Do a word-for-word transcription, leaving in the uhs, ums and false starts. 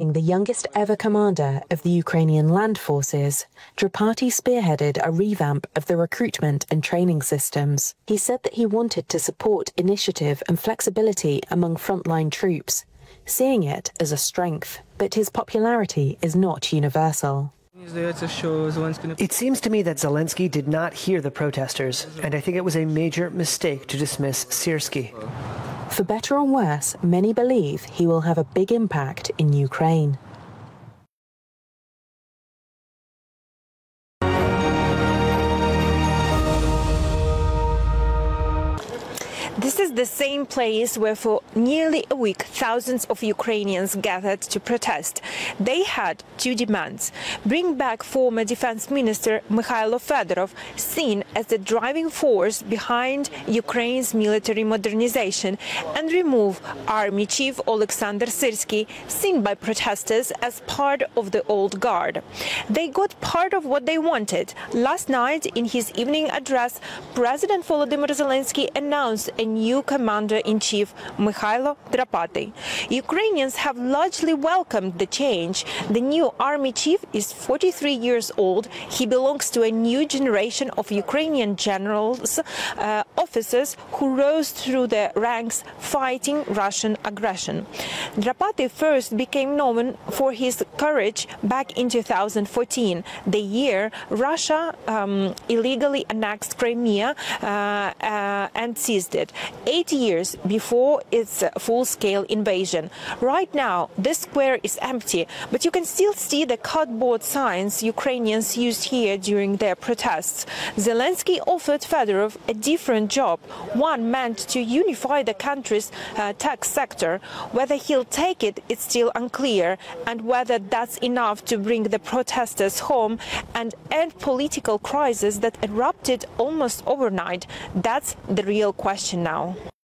being the youngest ever commander of the Ukrainian land forces, Drapati spearheaded a revamp of the recruitment and training systems. He said that he wanted to support initiative and flexibility among frontline troops, seeing it as a strength. But his popularity is not universal. It seems to me that Zelensky did not hear the protesters, and I think it was a major mistake to dismiss Syrskyi. For better or worse, many believe he will have a big impact in Ukraine. This is the same place where for nearly a week thousands of Ukrainians gathered to protest. They had two demands: bring back former defense minister Mykhailo Fedorov, seen as the driving force behind Ukraine's military modernization, and remove army chief Oleksandr Syrskyi, seen by protesters as part of the old guard. They got part of what they wanted. Last night, in his evening address, President Volodymyr Zelensky announced a new commander-in-chief, Mykhailo Drapati. Ukrainians have largely welcomed the change. The new army chief is forty-three years old. He belongs to a new generation of Ukrainian generals, uh, officers who rose through the ranks fighting Russian aggression. Drapati first became known for his courage back in two thousand fourteen, the year Russia um, illegally annexed Crimea uh, uh, and seized it. Eight years before its full-scale invasion. Right now, this square is empty, but you can still see the cardboard signs Ukrainians used here during their protests. Zelensky offered Fedorov a different job, one meant to unify the country's uh, tech sector. Whether he'll take it is still unclear, and whether that's enough to bring the protesters home and end political crisis that erupted almost overnight, that's the real question now.